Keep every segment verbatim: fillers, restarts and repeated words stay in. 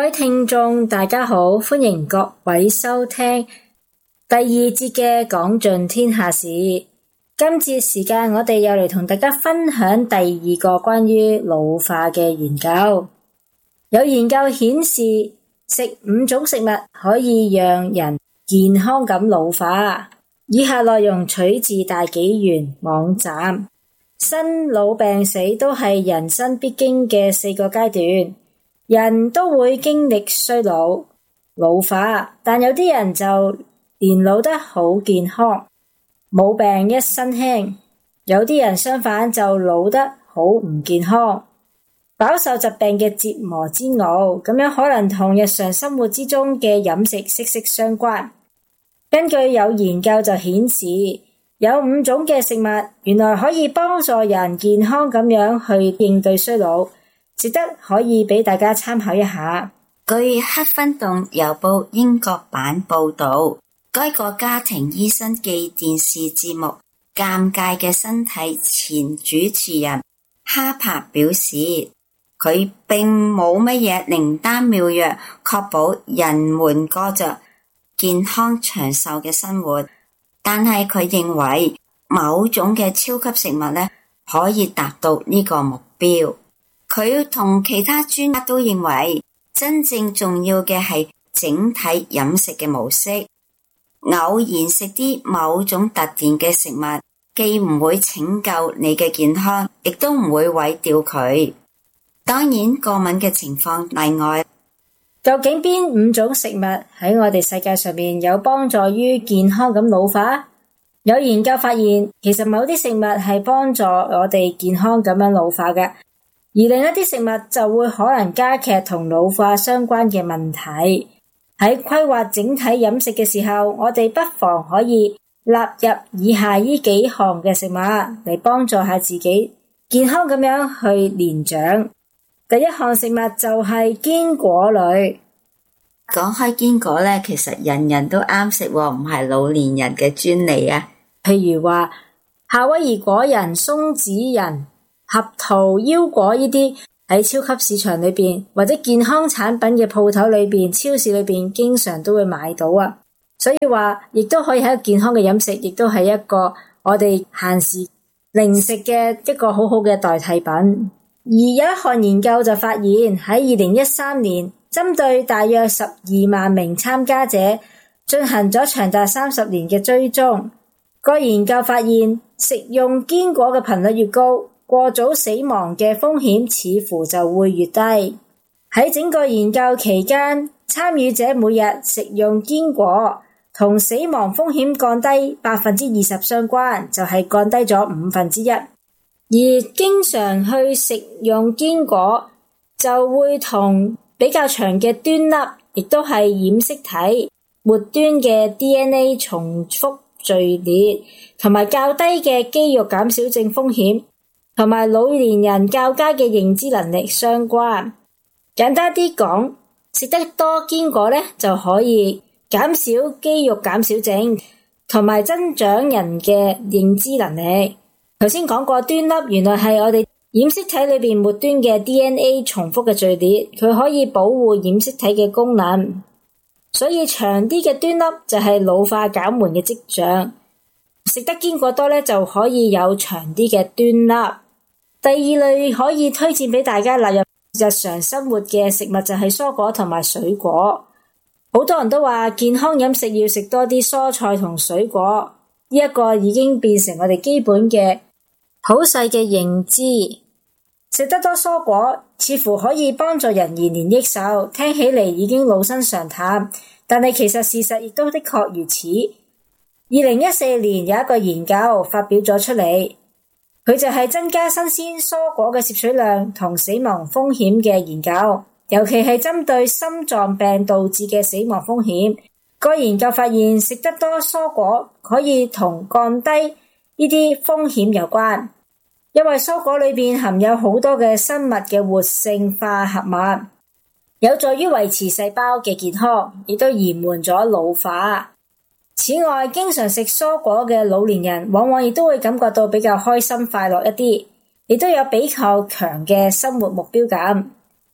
位聽眾大家好，歡迎各位收聽第二節嘅講盡天下事。今節時間我哋又嚟同大家分享第二個關於老化嘅研究。有研究顯示，食五種食物可以讓人健康咁老化。以下內容取自大紀元網站。生老病死都係人生必經嘅四個階段，人都會經歷衰老、老化，但有啲人就年老得好健康，冇病一身輕；有啲人相反就老得好唔健康，飽受疾病嘅折磨煎熬。咁樣可能同日常生活之中嘅飲食息息相關。根據有研究就顯示，有五種嘅食物原來可以幫助人健康咁樣去應對衰老，值得可以俾大家參考一下。 據黑芬頓郵報英國版報道，該個家庭醫生暨電視節目《尷尬嘅身體》前主持人哈珀表示，佢並冇乜嘢靈丹妙藥確保人們過着健康長壽嘅生活，但係佢認為某種嘅超級食物呢，可以達到呢個目標。佢同其他專家都認為，真正重要嘅係整體飲食嘅模式。偶然食啲某種特定嘅食物，既唔會拯救你嘅健康，亦都唔會毀掉佢。當然，過敏嘅情況例外。 究竟邊五種食物喺我哋世界上面有幫助於健康咁老化？有研究發現，其實某啲食物係幫助我哋健康咁樣老化嘅，而另一啲食物就會可能加劇同老化相關嘅問題。喺規劃整體飲食嘅時候，我哋不妨可以納入以下呢幾項嘅食物嚟幫助下自己健康咁樣去年長。第一項食物就係堅果類。 講開堅果咧，其實人人都啱食，唔係老年人嘅專利啊。 譬如話夏威夷果仁、松子仁、合桃、腰果呢啲喺超級市場裏邊或者健康產品嘅鋪頭裏邊、超市裏邊經常都會買到啊。所以話亦都可以係一個健康嘅飲食，亦都係一個我哋閒時零食嘅一個好好嘅代替品。而有一項研究就發現，喺二零一三年，針對大約十二萬名參加者進行咗長達三十年嘅追蹤。個研究發現，食用堅果嘅頻率越高，過早死亡嘅風險似乎就會越低。喺整個研究期間，參與者每日食用堅果同死亡風險降低百分之二十相關，就係降低咗五分之一。而經常去食用堅果就會同比較長嘅端粒，亦都係染色體末端嘅 D N A 重複序列，同埋較低嘅肌肉減少症風險，同埋老年人較佳嘅認知能力相關。簡單啲講，食得多堅果咧，就可以減少肌肉減少症，同埋增長人嘅認知能力。頭先講過端粒，原來係我哋染色體裏邊末端嘅 D N A 重複嘅序列，佢可以保護染色體嘅功能，所以長啲嘅端粒就係老化減緩嘅跡象。食得堅果多咧，就可以有長啲嘅端粒。第二類可以推薦俾大家納入日常生活嘅食物就係蔬果同埋水果。好多人都話健康飲食要食多啲蔬菜同水果，呢一個已經變成我哋基本嘅普世嘅認知。食得多蔬果似乎可以幫助人延年益壽，聽起嚟已經老生常談，但係其實事實亦都的確如此。二零一四年有一個研究發表咗出嚟，佢就係增加新鮮蔬果嘅攝取量同死亡風險嘅研究，尤其係針對心臟病導致嘅死亡風險。個研究發現，食得多蔬果可以同降低呢啲風險有關，因為蔬果裏邊含有好多嘅生物嘅活性化合物，有助於維持細胞嘅健康，亦都延緩咗老化。此外，經常食蔬果嘅老年人往往亦都會感覺到比較開心快樂一啲，亦都有比較強嘅生活目標感。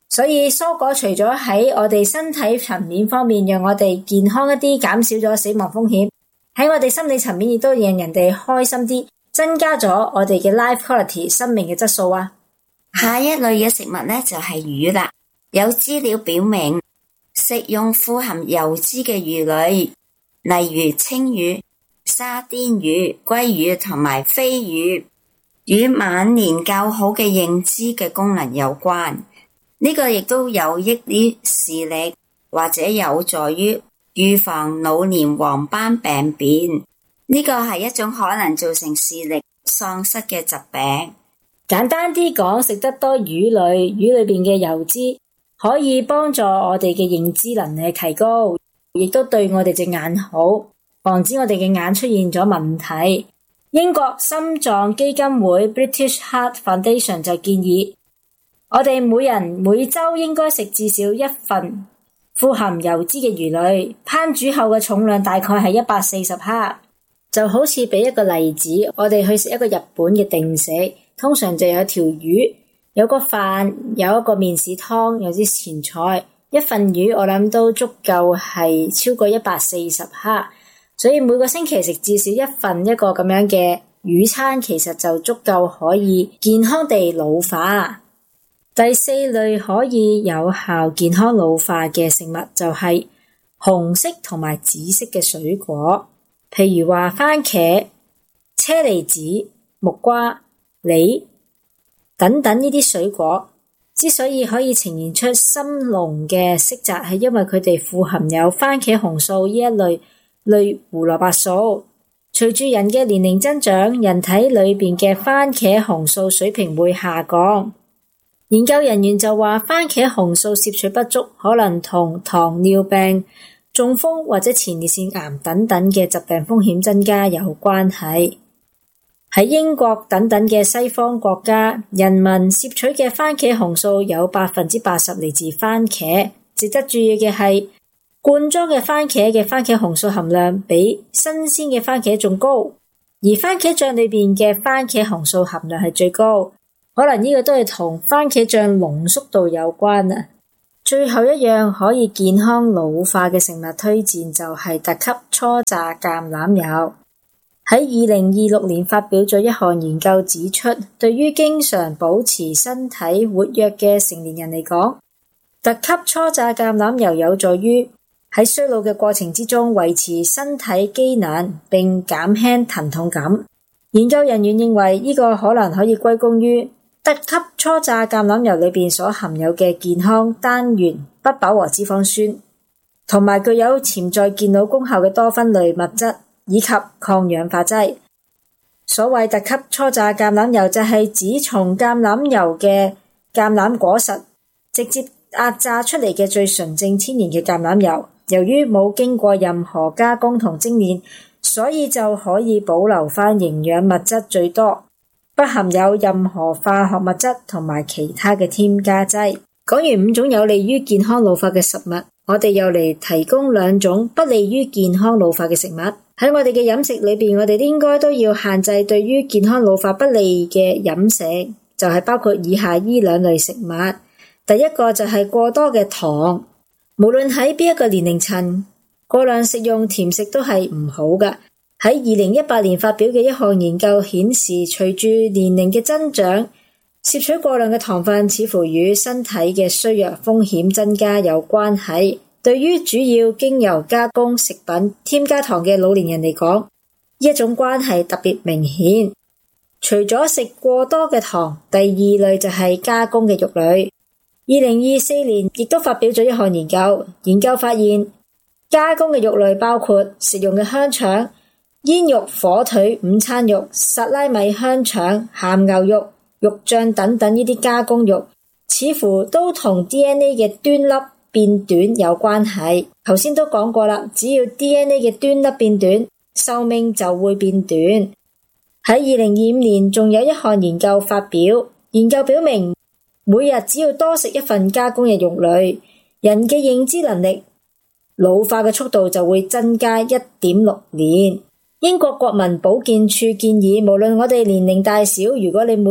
所以蔬果除咗喺我哋身體層面方面讓我哋健康一啲，減少咗死亡風險，喺我哋心理層面亦都讓人哋開心啲，增加咗我哋嘅 life quality 生命嘅質素啊。 下一類嘅食物呢，就係魚啦。有資料表明，食用富含油脂嘅魚類，例如青魚、沙甸魚、鮭魚同埋飛魚，與晚年較好嘅認知嘅功能有關。呢個亦都有益於視力，或者有助於預防老年黃斑病變。呢個係一種可能造成視力喪失嘅疾病。 簡單啲講，食得多魚類，魚裏邊嘅油脂可以幫助我哋嘅認知能力提高，亦都對我哋隻眼好，防止我哋嘅眼出現咗問題。英國心臟基金會 British Heart Foundation 就建議，我哋每人每週應該食至少一份富含油脂嘅魚類，烹煮後嘅重量大概係一百四十克。就好似俾一個例子，我哋去食一個日本嘅定食，通常就有條魚，有個飯，有一個麵豉湯，有啲前菜，一份魚我諗都足夠係超過一百四十克，所以每個星期食至少一份一個咁樣嘅魚餐，其實就足夠可以健康地老化。第四類可以有效健康老化嘅食物就係紅色同埋紫色嘅水果，譬如話番茄、車厘子、木瓜、梨等等呢啲水果，之所以可以呈現出深濃嘅色澤，係因為佢哋富含有番茄紅素呢一類類胡蘿蔔素。隨住人嘅年齡增長，人體裏邊嘅番茄紅素水平會下降。研究人員就話，番茄紅素攝取不足可能同糖尿病、中風或者前列腺癌等等嘅疾病風險增加有關係。喺英國等等嘅西方國家，人民攝取嘅番茄紅素有百分之八十嚟自番茄。值得注意嘅係，罐裝嘅番茄嘅番茄紅素含量比新鮮嘅番茄仲高，而番茄醬裏邊嘅番茄紅素含量係最高。可能呢個都係同番茄醬濃縮度有關啊。最後一樣可以健康老化嘅食物推薦就係特級初榨橄欖油。喺二零二六年發表咗一項研究指出，對於經常保持身體活躍嘅成年人嚟講，特級初榨橄欖油有助於喺衰老嘅過程之中維持身體機能並減輕疼痛感。研究人員認為呢個可能可以歸功於特級初榨橄欖油裏邊所含有嘅健康單元不飽和脂肪酸，同埋具有潛在健腦功效嘅多酚類物質以及抗氧化劑。所謂特級初榨橄欖油就係指從橄欖油嘅橄欖果實直接壓榨出嚟嘅最純正天然嘅橄欖油。由於冇經過任何加工同精煉，所以就可以保留返營養物質最多，不含有任何化學物質同埋其他嘅添加劑。講完五種有利於健康老化嘅食物，我哋又嚟提供兩種不利於健康老化嘅食物。喺我哋嘅飲食裏邊，我哋應該都要限制對於健康老化不利嘅飲食，就係包括以下呢兩類食物。第一個就係過多嘅糖，無論喺邊一個年齡層，過量食用甜食都係唔好㗎。喺二零一八年發表嘅一項研究顯示，隨住年齡嘅增長，攝取過量嘅糖分似乎與身體嘅衰弱風險增加有關係。對於主要經由加工食品添加糖嘅老年人嚟講，呢一種關係特別明顯。除咗食過多嘅糖，第二類就係加工嘅肉類。二零二四年亦都發表咗一項研究，研究發現加工嘅肉類包括食用嘅香腸、煙肉、火腿、午餐肉、薩拉米香腸、鹹牛肉、肉醬等等呢啲加工肉，似乎都同 D N A 嘅端粒變短有關係。頭先都講過啦，只要 D N A 嘅端粒變短，壽命就會變短。喺二零二五年仲有一項研究發表，研究表明每日只要多食一份加工嘅肉類，人嘅認知能力老化嘅速度就會增加一點六年。英國國民保健署建議，無論我哋年齡大小，如果你每日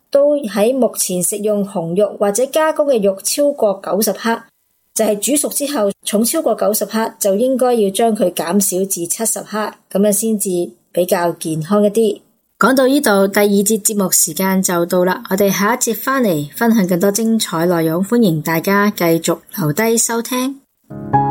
都喺目前食用紅肉或者加工嘅肉超過九十克，就係煮熟之後重超過九十克，就應該要將佢減少至七十克，咁樣先至比較健康一啲。講到呢度，第二節節目時間就到啦，我哋下一節翻嚟分享更多精彩內容，歡迎大家繼續留低收聽。